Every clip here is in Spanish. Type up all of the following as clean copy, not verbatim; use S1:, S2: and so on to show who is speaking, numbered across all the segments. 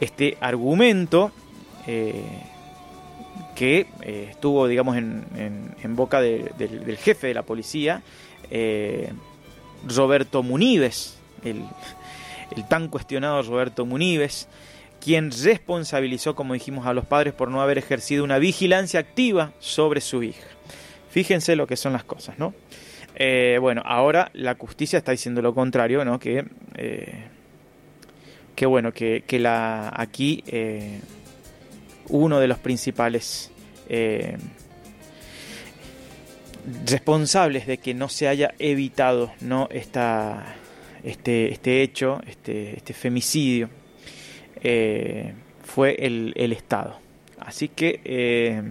S1: este argumento que estuvo, digamos, en boca del jefe de la policía, Roberto Muníbez, el tan cuestionado Roberto Muníbez, quien responsabilizó, como dijimos, a los padres por no haber ejercido una vigilancia activa sobre su hija. Fíjense lo que son las cosas, ¿no? Bueno, ahora la justicia está diciendo lo contrario, ¿no? Que aquí uno de los principales responsables de que no se haya evitado, ¿no?, este hecho, este femicidio, fue el Estado. Así que,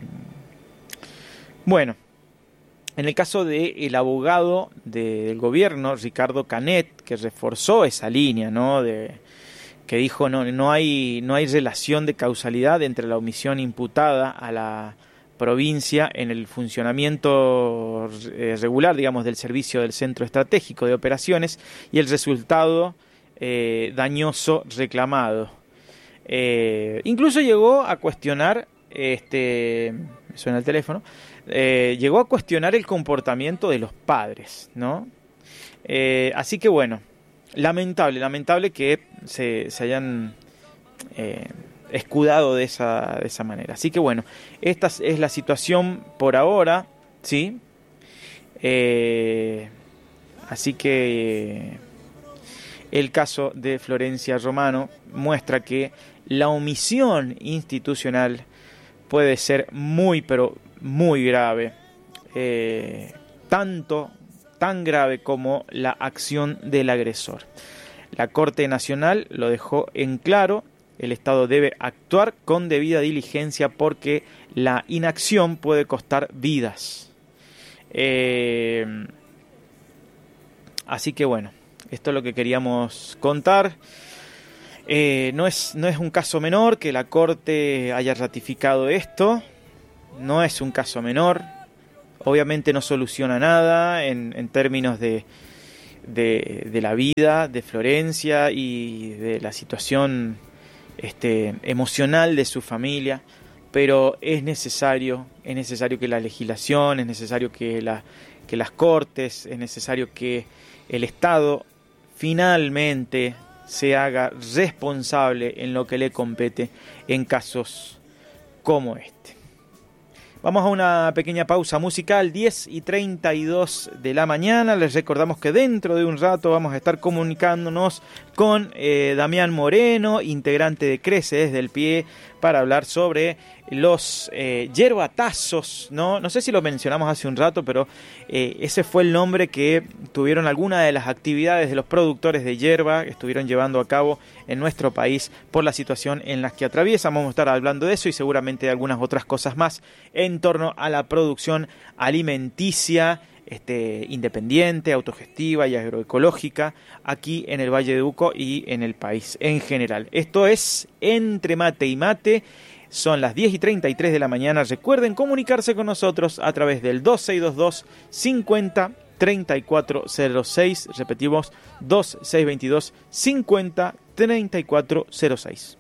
S1: bueno, en el caso del abogado del gobierno, Ricardo Canet, que reforzó esa línea, ¿no?, que dijo no hay relación de causalidad entre la omisión imputada a la provincia en el funcionamiento regular, digamos, del servicio del Centro Estratégico de Operaciones y el resultado dañoso reclamado. Incluso llegó a cuestionar, me suena el teléfono, llegó a cuestionar el comportamiento de los padres, ¿no? Así que bueno, lamentable que se hayan escudado de esa manera. Así que bueno, esta es la situación por ahora, ¿sí? Así que el caso de Florencia Romano muestra que la omisión institucional puede ser muy, pero muy grave, tan grave como la acción del agresor. La Corte Nacional lo dejó en claro: el Estado debe actuar con debida diligencia porque la inacción puede costar vidas. Así que bueno, esto es lo que queríamos contar. No es un caso menor que la Corte haya ratificado esto, no es un caso menor. Obviamente no soluciona nada en términos de la vida de Florencia y de la situación emocional de su familia, pero es necesario que la legislación, es necesario que las Cortes, es necesario que el Estado finalmente se haga responsable en lo que le compete en casos como este. Vamos a una pequeña pausa musical, 10:32 de la mañana. Les recordamos que dentro de un rato vamos a estar comunicándonos con Damián Moreno, integrante de Crece desde el Pie, para hablar sobre los yerbatazos, ¿no? No sé si lo mencionamos hace un rato, pero ese fue el nombre que tuvieron algunas de las actividades de los productores de yerba que estuvieron llevando a cabo en nuestro país por la situación en la que atraviesan. Vamos a estar hablando de eso y seguramente de algunas otras cosas más en torno a la producción alimenticia independiente, autogestiva y agroecológica aquí en el Valle de Uco y en el país en general. Esto es Entre Mate y Mate. Son las 10:33 de la mañana. Recuerden comunicarse con nosotros a través del 2622 50 3406. Repetimos, 2622 50 3406.